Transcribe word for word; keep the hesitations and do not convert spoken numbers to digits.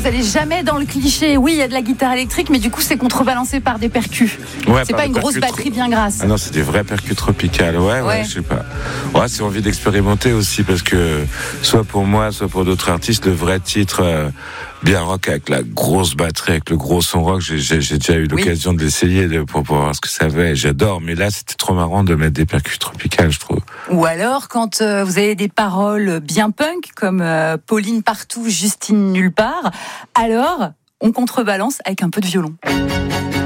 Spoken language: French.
allez jamais dans le cliché. Oui, il y a de la guitare électrique, mais du coup, c'est contrebalancé par des percus. Ouais, c'est par pas une grosse percus batterie bien grasse. Ah non, c'est des vrais percus tropicales. Ouais, ouais, Ouais. je sais pas. Ouais, c'est envie d'expérimenter aussi parce que soit pour moi, soit pour d'autres artistes, le vrai titre euh, bien rock avec la grosse batterie, avec le gros son rock, j'ai, j'ai, j'ai déjà eu l'occasion oui. de l'essayer de, pour, pour voir ce que ça avait. J'adore, mais là, c'était trop marrant de mettre des percus tropicales, je trouve. Ou alors, quand euh, vous avez des paroles bien punk, comme euh, Pauline partout, Justine nulle part, alors on contrebalance avec un peu de violon.